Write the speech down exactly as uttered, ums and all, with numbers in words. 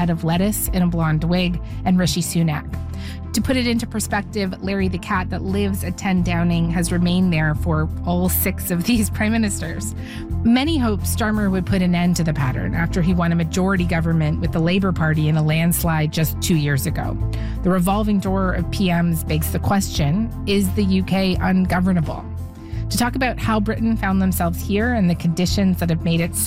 head of lettuce in a blonde wig, and Rishi Sunak. To put it into perspective, Larry the cat that lives at ten Downing has remained there for all six of these prime ministers. Many hoped Starmer would put an end to the pattern after he won a majority government with the Labour Party in a landslide just two years ago. The revolving door of P Ms begs the question, is the U K ungovernable? To talk about how Britain found themselves here and the conditions that have made it